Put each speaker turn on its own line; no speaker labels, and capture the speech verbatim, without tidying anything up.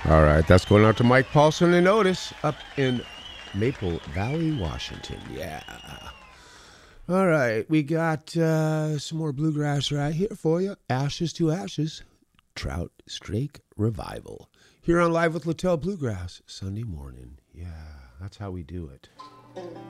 All right, that's going out to Mike Paulson and Otis up in Maple Valley, Washington. Yeah. All right, we got uh, some more bluegrass right here for you. Ashes to Ashes, Trout Strake Revival. Here on Live with Littell Bluegrass, Sunday morning. Yeah, that's how we do it.